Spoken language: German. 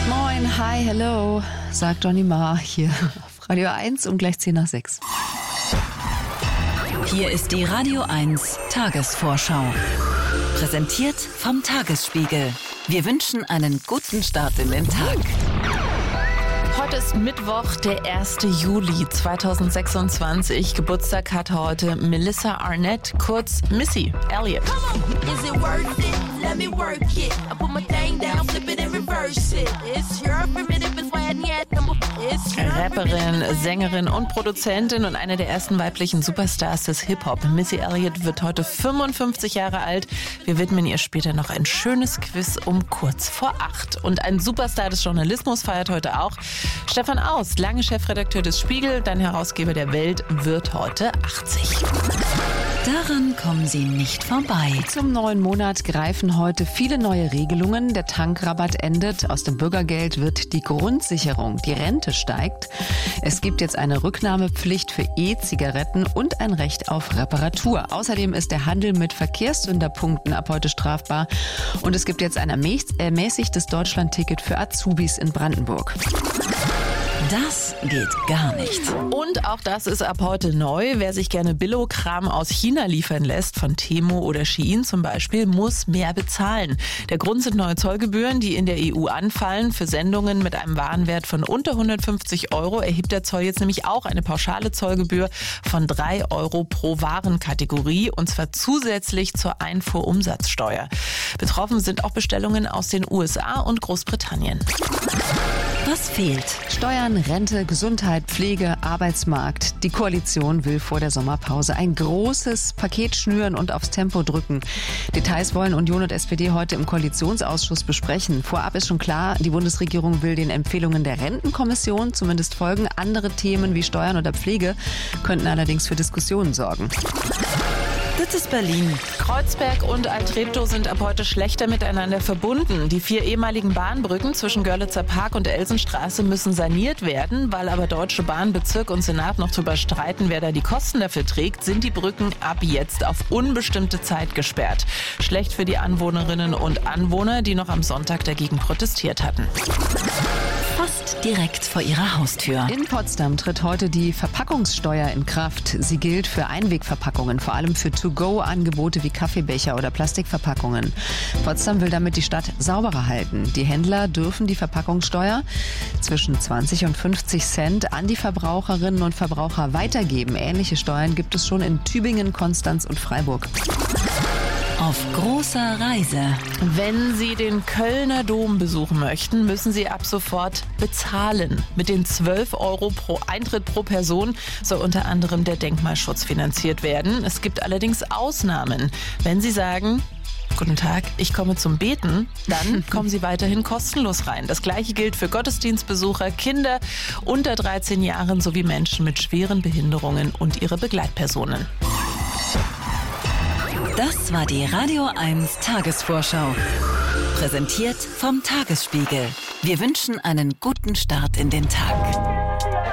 Moin, hi, hello, sagt Johnny Marr hier auf Radio 1 um gleich 10 nach 6. Hier ist die Radio 1 Tagesvorschau. Präsentiert vom Tagesspiegel. Wir wünschen einen guten Start in den Tag. Heute ist Mittwoch, der 1. Juli 2026. Geburtstag hat heute Melissa Arnett, kurz Missy Elliott. Rapperin, Sängerin und Produzentin und eine der ersten weiblichen Superstars des Hip-Hop. Missy Elliott wird heute 55 Jahre alt. Wir widmen ihr später noch ein schönes Quiz um kurz vor 8. Und ein Superstar des Journalismus feiert heute auch. Stefan Aus, lange Chefredakteur des Spiegel, dann Herausgeber der Welt, wird heute 80. Daran kommen Sie nicht vorbei. Zum neuen Monat greifen heute viele neue Regelungen. Der Tankrabatt endet. Aus dem Bürgergeld wird die Grundsicherung. Die Rente steigt. Es gibt jetzt eine Rücknahmepflicht für E-Zigaretten und ein Recht auf Reparatur. Außerdem ist der Handel mit Verkehrssünderpunkten ab heute strafbar. Und es gibt jetzt ein ermäßigtes Deutschlandticket für Azubis in Brandenburg. Das geht gar nicht. Und auch das ist ab heute neu. Wer sich gerne Billo-Kram aus China liefern lässt, von Temu oder Shein zum Beispiel, muss mehr bezahlen. Der Grund sind neue Zollgebühren, die in der EU anfallen. Für Sendungen mit einem Warenwert von unter 150 € erhebt der Zoll jetzt nämlich auch eine pauschale Zollgebühr von 3 € pro Warenkategorie, und zwar zusätzlich zur Einfuhrumsatzsteuer. Betroffen sind auch Bestellungen aus den USA und Großbritannien. Was fehlt? Steuern, Rente, Gesundheit, Pflege, Arbeitsmarkt. Die Koalition will vor der Sommerpause ein großes Paket schnüren und aufs Tempo drücken. Details wollen Union und SPD heute im Koalitionsausschuss besprechen. Vorab ist schon klar, die Bundesregierung will den Empfehlungen der Rentenkommission zumindest folgen. Andere Themen wie Steuern oder Pflege könnten allerdings für Diskussionen sorgen. Das ist Berlin. Kreuzberg und Altreptow sind ab heute schlechter miteinander verbunden. Die 4 ehemaligen Bahnbrücken zwischen Görlitzer Park und Elsenstraße müssen saniert werden. Weil aber Deutsche Bahn, Bezirk und Senat noch darüber streiten, wer da die Kosten dafür trägt, sind die Brücken ab jetzt auf unbestimmte Zeit gesperrt. Schlecht für die Anwohnerinnen und Anwohner, die noch am Sonntag dagegen protestiert hatten. Fast direkt vor ihrer Haustür. In Potsdam tritt heute die Verpackungssteuer in Kraft. Sie gilt für Einwegverpackungen, vor allem für To-Go-Angebote wie Kaffeebecher oder Plastikverpackungen. Potsdam will damit die Stadt sauberer halten. Die Händler dürfen die Verpackungssteuer zwischen 20 und 50 Cent an die Verbraucherinnen und Verbraucher weitergeben. Ähnliche Steuern gibt es schon in Tübingen, Konstanz und Freiburg. Auf großer Reise. Wenn Sie den Kölner Dom besuchen möchten, müssen Sie ab sofort bezahlen. Mit den 12 € pro Eintritt pro Person soll unter anderem der Denkmalschutz finanziert werden. Es gibt allerdings Ausnahmen. Wenn Sie sagen: Guten Tag, ich komme zum Beten, dann kommen Sie weiterhin kostenlos rein. Das Gleiche gilt für Gottesdienstbesucher, Kinder unter 13 Jahren sowie Menschen mit schweren Behinderungen und ihre Begleitpersonen. Das war die Radio 1 Tagesvorschau. Präsentiert vom Tagesspiegel. Wir wünschen einen guten Start in den Tag.